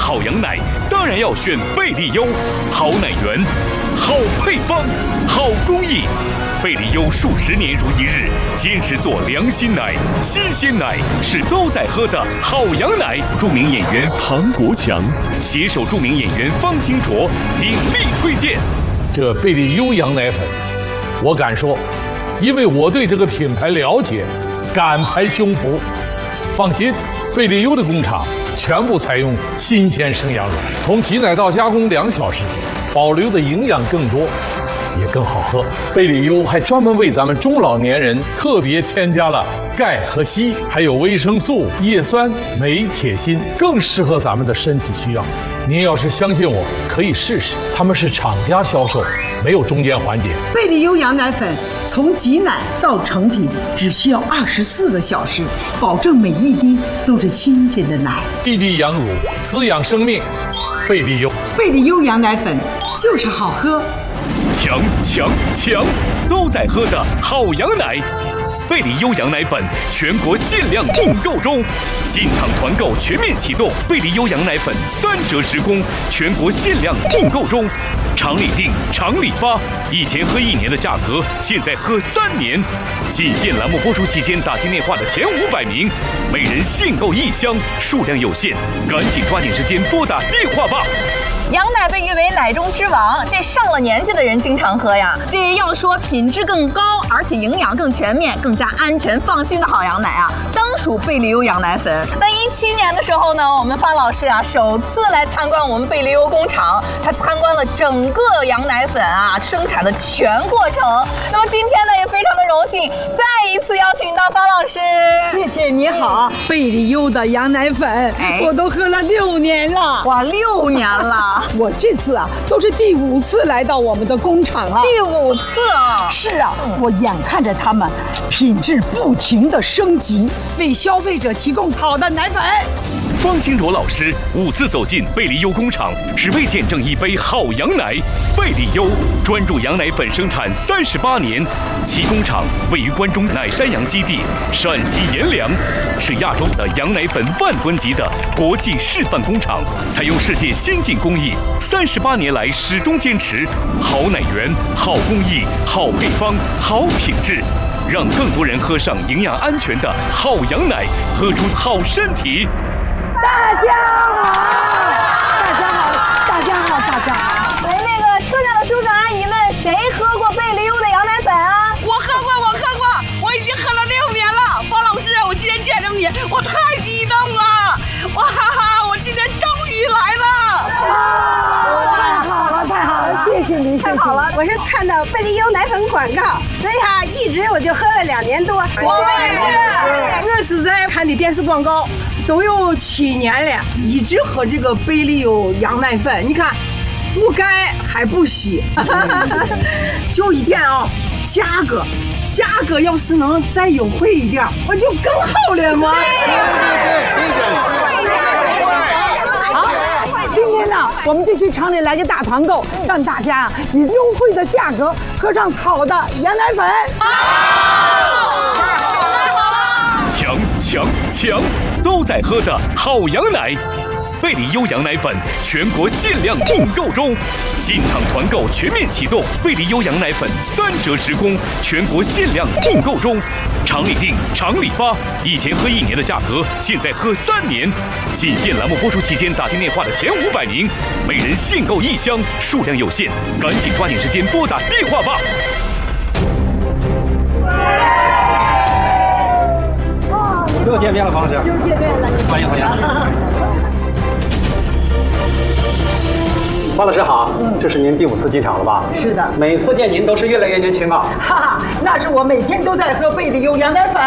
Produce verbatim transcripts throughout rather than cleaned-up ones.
好羊奶当然要选贝利优，好奶源，好配方，好工艺。贝利优数十年如一日，坚持做良心奶、新鲜奶，是都在喝的好羊奶。著名演员唐国强携手著名演员方清卓鼎力推荐这贝利优羊奶粉。我敢说，因为我对这个品牌了解，敢拍胸脯。放心，贝利优的工厂全部采用新鲜生羊乳，从挤奶到加工两小时，保留的营养更多，也更好喝。贝利优还专门为咱们中老年人特别添加了钙和硒，还有维生素、叶酸、镁、铁、锌，更适合咱们的身体需要。您要是相信我，可以试试，他们是厂家销售，没有中间环节。 贝利优羊奶粉从挤奶到成品只需要二十四个小时，保证每一滴都是新鲜的奶。 滴滴羊乳，滋养生命。贝利优， 贝利优羊奶粉就是好喝。 强强强，都在喝的好羊奶。贝利优羊奶粉全国限量订购中，进场团购全面启动。贝利优羊奶粉三折十公，全国限量订购中，厂里订，厂里发。以前喝一年的价格，现在喝三年。仅限栏目播出期间打进电话的前五百名，每人限购一箱，数量有限，赶紧抓紧时间拨打电话吧。 羊奶被誉为奶中之王，这上了年纪的人经常喝呀。这要说品质更高，而且营养更全面、更加安全放心的好羊奶啊，当属贝利优羊奶粉。那一七年的时候呢，我们方老师啊首次来参观我们贝利优工厂，他参观了整个羊奶粉啊生产的全过程。那么今天呢，也非常的荣幸，再一次邀请到方老师。 谢谢，你好。贝利优的羊奶粉， 哎我都喝了六年了。 哇，六年了。 我这次啊，都是第五次来到我们的工厂了。 第五次啊！ 是啊，我眼看着他们品质不停的升级，为消费者提供好的奶粉。 方清卓老师五次走进贝利优工厂，只为见证一杯好羊奶。贝利优专注羊奶粉生产三十八年，其工厂位于关中奶山羊基地陕西阎良，是亚洲的羊奶粉万吨级的国际示范工厂，采用世界先进工艺，三十八年来始终坚持好奶源、好工艺、好配方、好品质，让更多人喝上营养安全的好羊奶，喝出好身体。 大家好，大家好，大家好，大家好。 来，那个车上的叔叔阿姨们，谁喝过贝利优的羊奶粉啊？ 我喝过，我喝过，我已经喝了六年了。方老师，我今天见着你，我太激动了！哇哈哈，我今天终于来了！ 太好了，太好了，谢谢您， 太好了！我是看到贝利优奶粉广告，所以哈、啊，一直我就喝了两年多。 我也是，我是在看的电视广告，都有七年了，一直喝这个贝利优羊奶粉。你看，不干还不稀，就一点啊，价格，价格要是能再优惠一点，我就更好了嘛。 今天呢，我们就去厂里来个大团购，让大家以优惠的价格喝上好的羊奶粉。 强强强，都在喝的好羊奶。贝利优羊奶粉全国限量订购中，进场团购全面启动。贝利优羊奶粉三折十公，全国限量订购中，厂里订，厂里发。以前喝一年的价格，现在喝三年。仅限栏目播出期间打进电话的前五百名，每人限购一箱，数量有限，赶紧抓紧时间拨打电话吧。 又见面了，方老师。 又见面了， 欢迎欢迎。方老师好，这是您第五次进厂了吧？ 是的， 每次见您都是越来越年轻啊。 哈哈，那是我每天都在喝贝利优羊奶粉。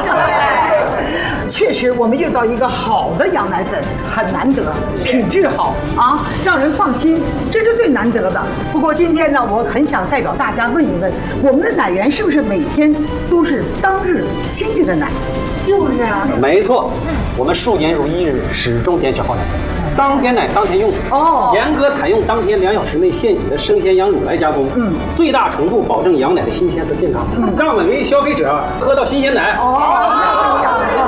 确实，我们遇到一个好的羊奶粉很难得，品质好啊，让人放心，这是最难得的。不过今天呢，我很想代表大家问一问，我们的奶源是不是每天都是当日新鲜的奶？就是啊。 没错，我们数年如一日，始终坚持好奶。当天奶当天用哦， 严格采用当天两小时内现挤的生鲜羊乳来加工，嗯，最大程度保证羊奶的新鲜和健康，嗯，让每位消费者喝到新鲜奶。哦。